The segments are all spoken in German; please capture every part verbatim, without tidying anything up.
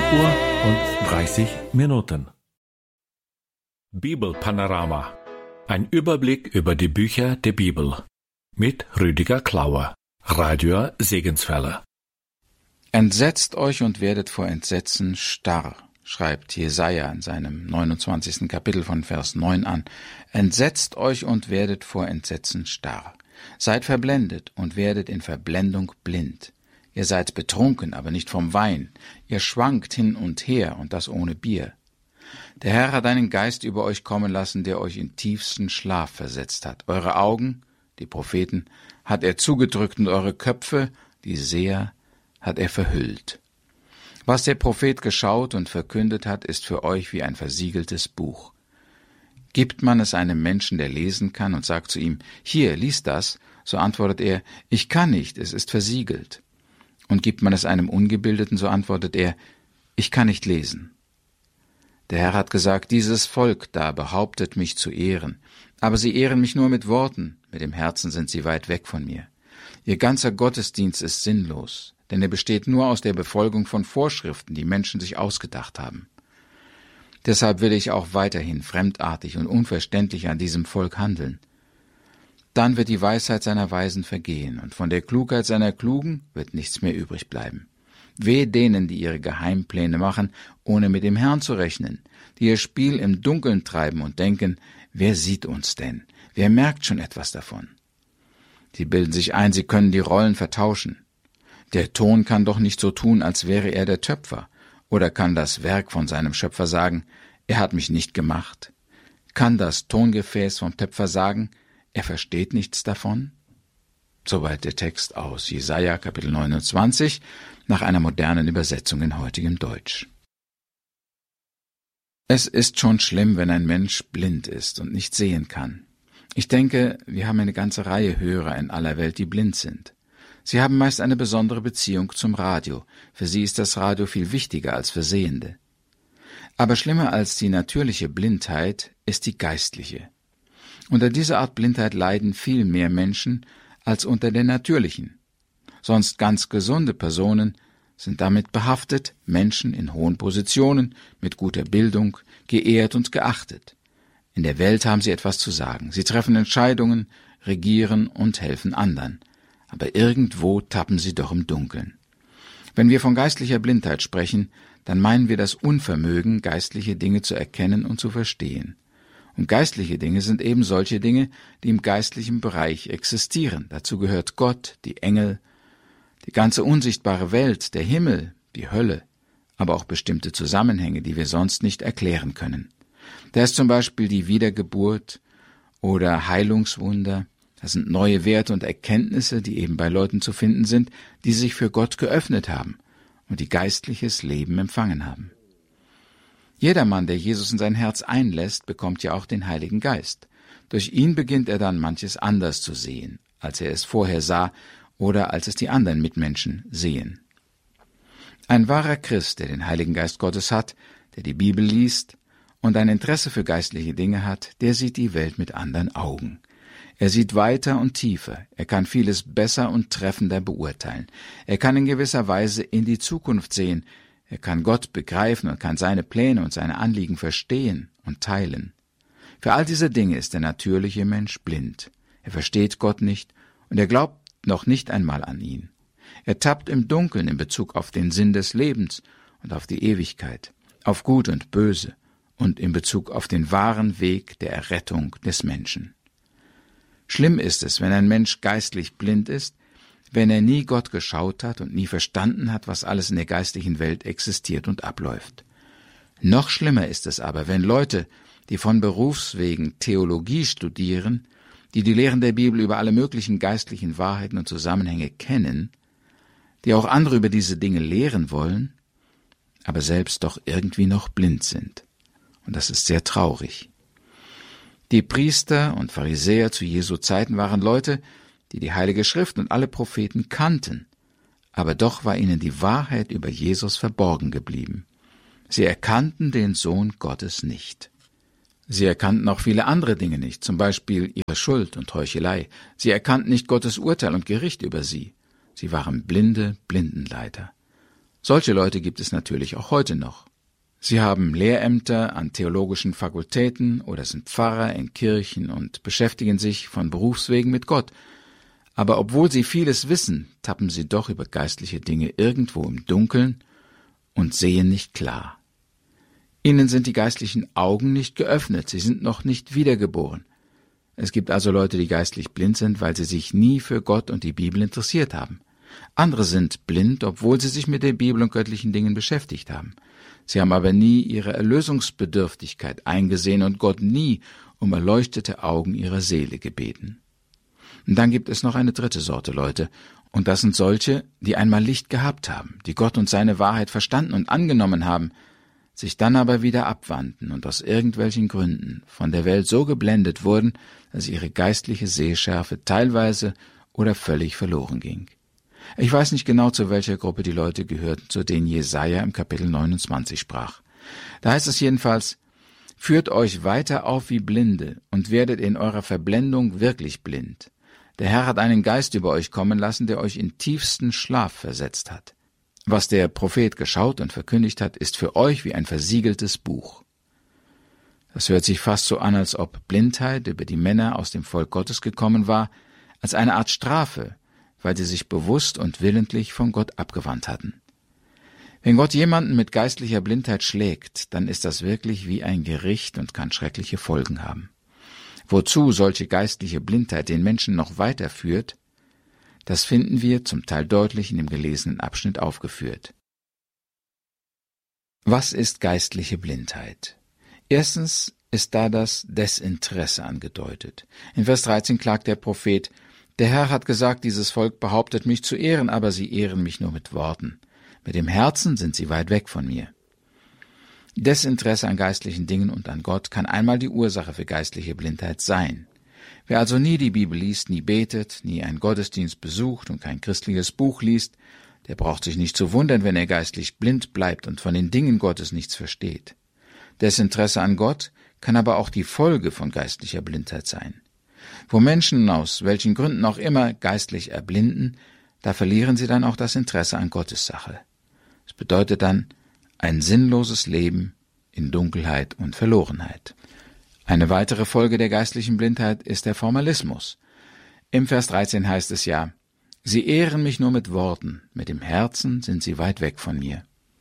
Uhr und dreißig Minuten. Bibelpanorama. Ein Überblick über die Bücher der Bibel. Mit Rüdiger Klauer, Radio Segenswelle. Entsetzt euch und werdet vor Entsetzen starr, schreibt Jesaja in seinem neunundzwanzigsten Kapitel von Vers neun an. Entsetzt euch und werdet vor Entsetzen starr. Seid verblendet und werdet in Verblendung blind. Ihr seid betrunken, aber nicht vom Wein. Ihr schwankt hin und her, und das ohne Bier. Der Herr hat einen Geist über euch kommen lassen, der euch in tiefsten Schlaf versetzt hat. Eure Augen, die Propheten, hat er zugedrückt, und eure Köpfe, die Seher, hat er verhüllt. Was der Prophet geschaut und verkündet hat, ist für euch wie ein versiegeltes Buch. Gibt man es einem Menschen, der lesen kann, und sagt zu ihm, »Hier, lies das«, so antwortet er, »Ich kann nicht, es ist versiegelt.« Und gibt man es einem Ungebildeten, so antwortet er, »Ich kann nicht lesen.« Der Herr hat gesagt, dieses Volk da behauptet mich zu ehren, aber sie ehren mich nur mit Worten, mit dem Herzen sind sie weit weg von mir. Ihr ganzer Gottesdienst ist sinnlos, denn er besteht nur aus der Befolgung von Vorschriften, die Menschen sich ausgedacht haben. Deshalb will ich auch weiterhin fremdartig und unverständlich an diesem Volk handeln. Dann wird die Weisheit seiner Weisen vergehen, und von der Klugheit seiner Klugen wird nichts mehr übrig bleiben. Wehe denen, die ihre Geheimpläne machen, ohne mit dem Herrn zu rechnen, die ihr Spiel im Dunkeln treiben und denken, wer sieht uns denn? Wer merkt schon etwas davon? Sie bilden sich ein, sie können die Rollen vertauschen. Der Ton kann doch nicht so tun, als wäre er der Töpfer, oder kann das Werk von seinem Schöpfer sagen, er hat mich nicht gemacht? Kann das Tongefäß vom Töpfer sagen, er versteht nichts davon? Soweit der Text aus Jesaja Kapitel neunundzwanzig nach einer modernen Übersetzung in heutigem Deutsch. Es ist schon schlimm, wenn ein Mensch blind ist und nicht sehen kann. Ich denke, wir haben eine ganze Reihe Hörer in aller Welt, die blind sind. Sie haben meist eine besondere Beziehung zum Radio. Für sie ist das Radio viel wichtiger als für Sehende. Aber schlimmer als die natürliche Blindheit ist die geistliche. Unter dieser Art Blindheit leiden viel mehr Menschen als unter der natürlichen. Sonst ganz gesunde Personen sind damit behaftet, Menschen in hohen Positionen, mit guter Bildung, geehrt und geachtet. In der Welt haben sie etwas zu sagen. Sie treffen Entscheidungen, regieren und helfen anderen. Aber irgendwo tappen sie doch im Dunkeln. Wenn wir von geistlicher Blindheit sprechen, dann meinen wir das Unvermögen, geistliche Dinge zu erkennen und zu verstehen. Und geistliche Dinge sind eben solche Dinge, die im geistlichen Bereich existieren. Dazu gehört Gott, die Engel, die ganze unsichtbare Welt, der Himmel, die Hölle, aber auch bestimmte Zusammenhänge, die wir sonst nicht erklären können. Da ist zum Beispiel die Wiedergeburt oder Heilungswunder. Das sind neue Werte und Erkenntnisse, die eben bei Leuten zu finden sind, die sich für Gott geöffnet haben und die geistliches Leben empfangen haben. Jedermann, der Jesus in sein Herz einlässt, bekommt ja auch den Heiligen Geist. Durch ihn beginnt er dann manches anders zu sehen, als er es vorher sah oder als es die anderen Mitmenschen sehen. Ein wahrer Christ, der den Heiligen Geist Gottes hat, der die Bibel liest und ein Interesse für geistliche Dinge hat, der sieht die Welt mit anderen Augen. Er sieht weiter und tiefer, er kann vieles besser und treffender beurteilen. Er kann in gewisser Weise in die Zukunft sehen, er kann Gott begreifen und kann seine Pläne und seine Anliegen verstehen und teilen. Für all diese Dinge ist der natürliche Mensch blind. Er versteht Gott nicht und er glaubt noch nicht einmal an ihn. Er tappt im Dunkeln in Bezug auf den Sinn des Lebens und auf die Ewigkeit, auf Gut und Böse und in Bezug auf den wahren Weg der Errettung des Menschen. Schlimm ist es, wenn ein Mensch geistlich blind ist, wenn er nie Gott geschaut hat und nie verstanden hat, was alles in der geistlichen Welt existiert und abläuft. Noch schlimmer ist es aber, wenn Leute, die von Berufswegen Theologie studieren, die die Lehren der Bibel über alle möglichen geistlichen Wahrheiten und Zusammenhänge kennen, die auch andere über diese Dinge lehren wollen, aber selbst doch irgendwie noch blind sind. Und das ist sehr traurig. Die Priester und Pharisäer zu Jesu Zeiten waren Leute, die die Heilige Schrift und alle Propheten kannten, aber doch war ihnen die Wahrheit über Jesus verborgen geblieben. Sie erkannten den Sohn Gottes nicht. Sie erkannten auch viele andere Dinge nicht, zum Beispiel ihre Schuld und Heuchelei. Sie erkannten nicht Gottes Urteil und Gericht über sie. Sie waren blinde Blindenleiter. Solche Leute gibt es natürlich auch heute noch. Sie haben Lehrämter an theologischen Fakultäten oder sind Pfarrer in Kirchen und beschäftigen sich von Berufswegen mit Gott. Aber obwohl sie vieles wissen, tappen sie doch über geistliche Dinge irgendwo im Dunkeln und sehen nicht klar. Ihnen sind die geistlichen Augen nicht geöffnet, sie sind noch nicht wiedergeboren. Es gibt also Leute, die geistlich blind sind, weil sie sich nie für Gott und die Bibel interessiert haben. Andere sind blind, obwohl sie sich mit der Bibel und göttlichen Dingen beschäftigt haben. Sie haben aber nie ihre Erlösungsbedürftigkeit eingesehen und Gott nie um erleuchtete Augen ihrer Seele gebeten. Und dann gibt es noch eine dritte Sorte Leute, und das sind solche, die einmal Licht gehabt haben, die Gott und seine Wahrheit verstanden und angenommen haben, sich dann aber wieder abwandten und aus irgendwelchen Gründen von der Welt so geblendet wurden, dass ihre geistliche Sehschärfe teilweise oder völlig verloren ging. Ich weiß nicht genau, zu welcher Gruppe die Leute gehörten, zu denen Jesaja im Kapitel neunundzwanzig sprach. Da heißt es jedenfalls: Führt euch weiter auf wie Blinde und werdet in eurer Verblendung wirklich blind. Der Herr hat einen Geist über euch kommen lassen, der euch in tiefsten Schlaf versetzt hat. Was der Prophet geschaut und verkündigt hat, ist für euch wie ein versiegeltes Buch. Das hört sich fast so an, als ob Blindheit über die Männer aus dem Volk Gottes gekommen war, als eine Art Strafe, weil sie sich bewusst und willentlich von Gott abgewandt hatten. Wenn Gott jemanden mit geistlicher Blindheit schlägt, dann ist das wirklich wie ein Gericht und kann schreckliche Folgen haben. Wozu solche geistliche Blindheit den Menschen noch weiterführt, das finden wir zum Teil deutlich in dem gelesenen Abschnitt aufgeführt. Was ist geistliche Blindheit? Erstens ist da das Desinteresse angedeutet. In Vers dreizehn klagt der Prophet: Der Herr hat gesagt, dieses Volk behauptet mich zu ehren, aber sie ehren mich nur mit Worten. Mit dem Herzen sind sie weit weg von mir. Desinteresse an geistlichen Dingen und an Gott kann einmal die Ursache für geistliche Blindheit sein. Wer also nie die Bibel liest, nie betet, nie einen Gottesdienst besucht und kein christliches Buch liest, der braucht sich nicht zu wundern, wenn er geistlich blind bleibt und von den Dingen Gottes nichts versteht. Desinteresse an Gott kann aber auch die Folge von geistlicher Blindheit sein. Wo Menschen aus welchen Gründen auch immer geistlich erblinden, da verlieren sie dann auch das Interesse an Gottes Sache. Es bedeutet dann ein sinnloses Leben in Dunkelheit und Verlorenheit. Eine weitere Folge der geistlichen Blindheit ist der Formalismus. Im Vers dreizehn heißt es ja: Sie ehren mich nur mit Worten, mit dem Herzen sind sie weit weg von mir.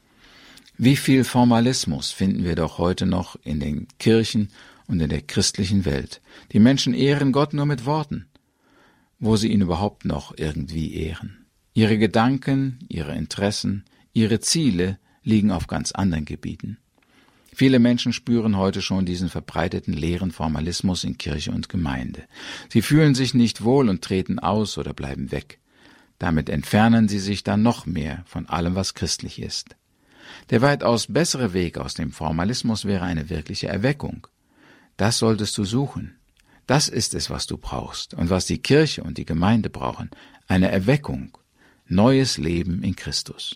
Wie viel Formalismus finden wir doch heute noch in den Kirchen und in der christlichen Welt. Die Menschen ehren Gott nur mit Worten, wo sie ihn überhaupt noch irgendwie ehren. Ihre Gedanken, ihre Interessen, ihre Ziele liegen auf ganz anderen Gebieten. Viele Menschen spüren heute schon diesen verbreiteten leeren Formalismus in Kirche und Gemeinde. Sie fühlen sich nicht wohl und treten aus oder bleiben weg. Damit entfernen sie sich dann noch mehr von allem, was christlich ist. Der weitaus bessere Weg aus dem Formalismus wäre eine wirkliche Erweckung. Das solltest du suchen. Das ist es, was du brauchst und was die Kirche und die Gemeinde brauchen. Eine Erweckung, neues Leben in Christus.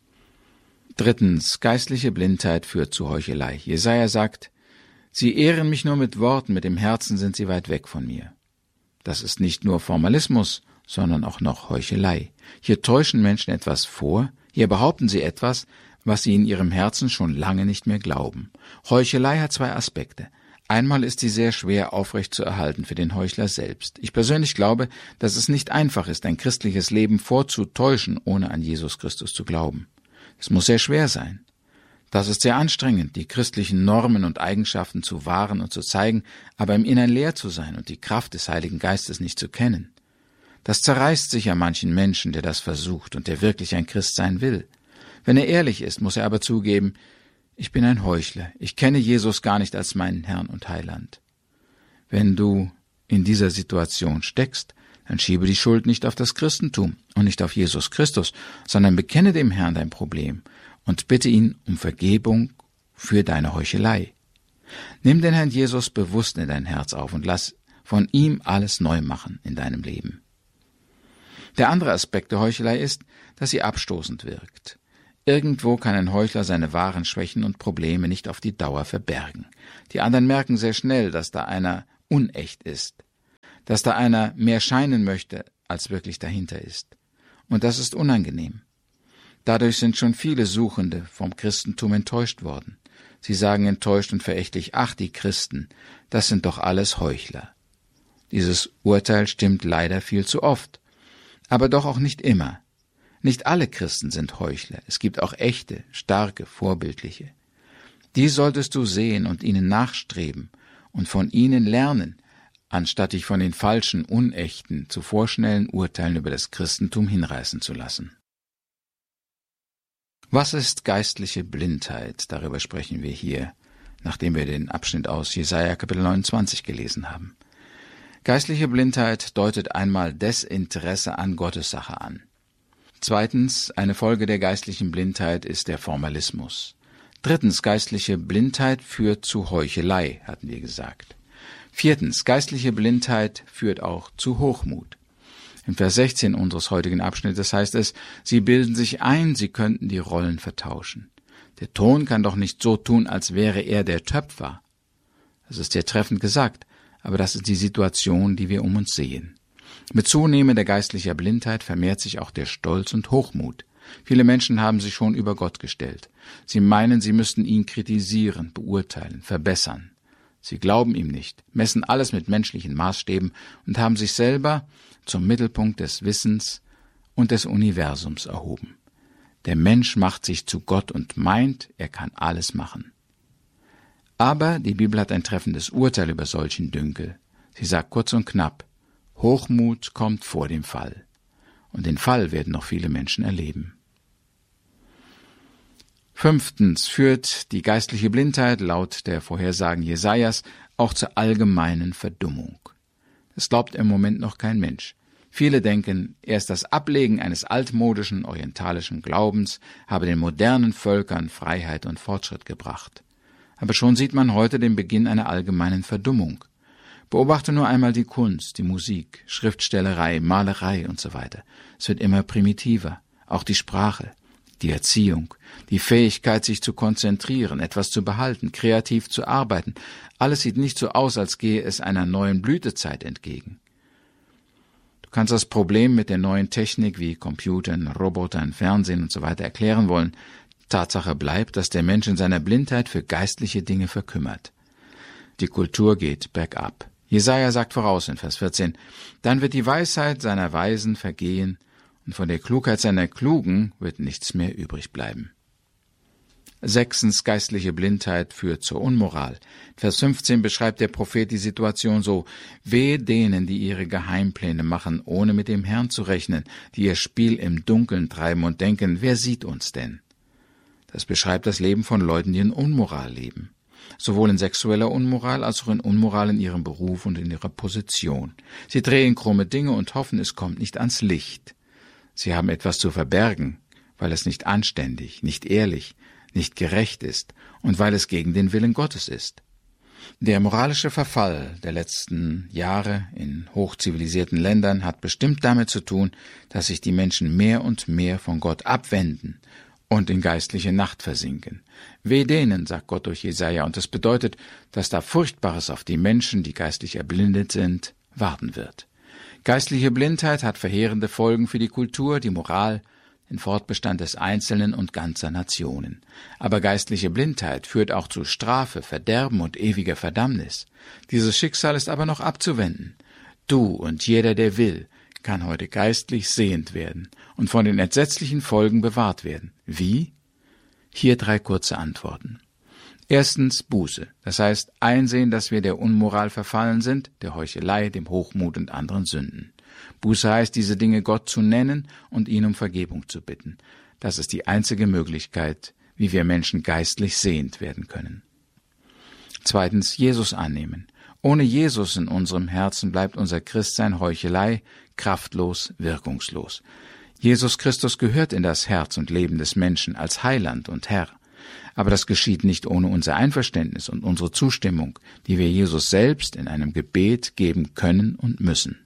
Drittens, geistliche Blindheit führt zu Heuchelei. Jesaja sagt: Sie ehren mich nur mit Worten, mit dem Herzen sind sie weit weg von mir. Das ist nicht nur Formalismus, sondern auch noch Heuchelei. Hier täuschen Menschen etwas vor, hier behaupten sie etwas, was sie in ihrem Herzen schon lange nicht mehr glauben. Heuchelei hat zwei Aspekte. Einmal ist sie sehr schwer aufrecht zu erhalten für den Heuchler selbst. Ich persönlich glaube, dass es nicht einfach ist, ein christliches Leben vorzutäuschen, ohne an Jesus Christus zu glauben. Es muss sehr schwer sein. Das ist sehr anstrengend, die christlichen Normen und Eigenschaften zu wahren und zu zeigen, aber im Innern leer zu sein und die Kraft des Heiligen Geistes nicht zu kennen. Das zerreißt sicher manchen Menschen, der das versucht und der wirklich ein Christ sein will. Wenn er ehrlich ist, muss er aber zugeben: Ich bin ein Heuchler, ich kenne Jesus gar nicht als meinen Herrn und Heiland. Wenn du in dieser Situation steckst, dann schiebe die Schuld nicht auf das Christentum und nicht auf Jesus Christus, sondern bekenne dem Herrn dein Problem und bitte ihn um Vergebung für deine Heuchelei. Nimm den Herrn Jesus bewusst in dein Herz auf und lass von ihm alles neu machen in deinem Leben. Der andere Aspekt der Heuchelei ist, dass sie abstoßend wirkt. Irgendwo kann ein Heuchler seine wahren Schwächen und Probleme nicht auf die Dauer verbergen. Die anderen merken sehr schnell, dass da einer unecht ist, dass da einer mehr scheinen möchte, als wirklich dahinter ist. Und das ist unangenehm. Dadurch sind schon viele Suchende vom Christentum enttäuscht worden. Sie sagen enttäuscht und verächtlich, ach, die Christen, das sind doch alles Heuchler. Dieses Urteil stimmt leider viel zu oft, aber doch auch nicht immer. Nicht alle Christen sind Heuchler, es gibt auch echte, starke, vorbildliche. Die solltest du sehen und ihnen nachstreben und von ihnen lernen, anstatt dich von den falschen, unechten, zu vorschnellen Urteilen über das Christentum hinreißen zu lassen. Was ist geistliche Blindheit? Darüber sprechen wir hier, nachdem wir den Abschnitt aus Jesaja Kapitel neunundzwanzig gelesen haben. Geistliche Blindheit deutet einmal Desinteresse an Gottes Sache an. Zweitens, eine Folge der geistlichen Blindheit ist der Formalismus. Drittens, geistliche Blindheit führt zu Heuchelei, hatten wir gesagt. Viertens, geistliche Blindheit führt auch zu Hochmut. Im Vers sechzehn unseres heutigen Abschnittes heißt es, sie bilden sich ein, sie könnten die Rollen vertauschen. Der Ton kann doch nicht so tun, als wäre er der Töpfer. Das ist sehr treffend gesagt, aber das ist die Situation, die wir um uns sehen. Mit zunehmender geistlicher Blindheit vermehrt sich auch der Stolz und Hochmut. Viele Menschen haben sich schon über Gott gestellt. Sie meinen, sie müssten ihn kritisieren, beurteilen, verbessern. Sie glauben ihm nicht, messen alles mit menschlichen Maßstäben und haben sich selber zum Mittelpunkt des Wissens und des Universums erhoben. Der Mensch macht sich zu Gott und meint, er kann alles machen. Aber die Bibel hat ein treffendes Urteil über solchen Dünkel. Sie sagt kurz und knapp, Hochmut kommt vor dem Fall. Und den Fall werden noch viele Menschen erleben. Fünftens führt die geistliche Blindheit laut der Vorhersagen Jesajas auch zur allgemeinen Verdummung. Das glaubt im Moment noch kein Mensch. Viele denken, erst das Ablegen eines altmodischen, orientalischen Glaubens habe den modernen Völkern Freiheit und Fortschritt gebracht. Aber schon sieht man heute den Beginn einer allgemeinen Verdummung. Beobachte nur einmal die Kunst, die Musik, Schriftstellerei, Malerei und so weiter. Es wird immer primitiver. Auch die Sprache, die Erziehung, die Fähigkeit, sich zu konzentrieren, etwas zu behalten, kreativ zu arbeiten. Alles sieht nicht so aus, als gehe es einer neuen Blütezeit entgegen. Du kannst das Problem mit der neuen Technik wie Computern, Robotern, Fernsehen und so weiter erklären wollen. Tatsache bleibt, dass der Mensch in seiner Blindheit für geistliche Dinge verkümmert. Die Kultur geht bergab. Jesaja sagt voraus in Vers vierzehn, dann wird die Weisheit seiner Weisen vergehen und von der Klugheit seiner Klugen wird nichts mehr übrig bleiben. Sechstens, geistliche Blindheit führt zur Unmoral. Vers fünfzehn beschreibt der Prophet die Situation so, wehe denen, die ihre Geheimpläne machen, ohne mit dem Herrn zu rechnen, die ihr Spiel im Dunkeln treiben und denken, wer sieht uns denn? Das beschreibt das Leben von Leuten, die in Unmoral leben. Sowohl in sexueller Unmoral als auch in Unmoral in ihrem Beruf und in ihrer Position. Sie drehen krumme Dinge und hoffen, es kommt nicht ans Licht. Sie haben etwas zu verbergen, weil es nicht anständig, nicht ehrlich, nicht gerecht ist und weil es gegen den Willen Gottes ist. Der moralische Verfall der letzten Jahre in hochzivilisierten Ländern hat bestimmt damit zu tun, dass sich die Menschen mehr und mehr von Gott abwenden und in geistliche Nacht versinken. Weh denen, sagt Gott durch Jesaja, und das bedeutet, dass da Furchtbares auf die Menschen, die geistlich erblindet sind, warten wird. Geistliche Blindheit hat verheerende Folgen für die Kultur, die Moral, den Fortbestand des Einzelnen und ganzer Nationen. Aber geistliche Blindheit führt auch zu Strafe, Verderben und ewiger Verdammnis. Dieses Schicksal ist aber noch abzuwenden. Du und jeder, der will, kann heute geistlich sehend werden und von den entsetzlichen Folgen bewahrt werden. Wie? Hier drei kurze Antworten. Erstens Buße, das heißt einsehen, dass wir der Unmoral verfallen sind, der Heuchelei, dem Hochmut und anderen Sünden. Buße heißt, diese Dinge Gott zu nennen und ihn um Vergebung zu bitten. Das ist die einzige Möglichkeit, wie wir Menschen geistlich sehend werden können. Zweitens Jesus annehmen. Ohne Jesus in unserem Herzen bleibt unser Christsein Heuchelei, kraftlos, wirkungslos. Jesus Christus gehört in das Herz und Leben des Menschen als Heiland und Herr. Aber das geschieht nicht ohne unser Einverständnis und unsere Zustimmung, die wir Jesus selbst in einem Gebet geben können und müssen.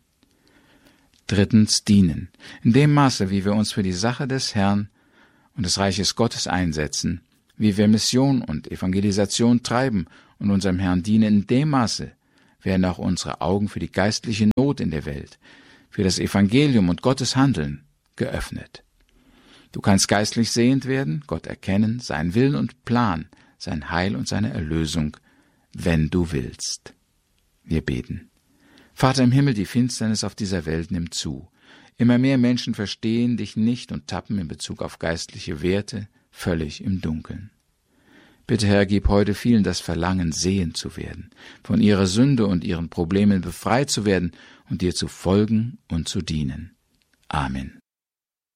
Drittens dienen. In dem Maße, wie wir uns für die Sache des Herrn und des Reiches Gottes einsetzen, wie wir Mission und Evangelisation treiben und unserem Herrn dienen, in dem Maße werden auch unsere Augen für die geistliche Not in der Welt, für das Evangelium und Gottes Handeln geöffnet. Du kannst geistlich sehend werden, Gott erkennen, seinen Willen und Plan, sein Heil und seine Erlösung, wenn du willst. Wir beten. Vater im Himmel, die Finsternis auf dieser Welt nimmt zu. Immer mehr Menschen verstehen dich nicht und tappen in Bezug auf geistliche Werte völlig im Dunkeln. Bitte, Herr, gib heute vielen das Verlangen, sehend zu werden, von ihrer Sünde und ihren Problemen befreit zu werden und dir zu folgen und zu dienen. Amen.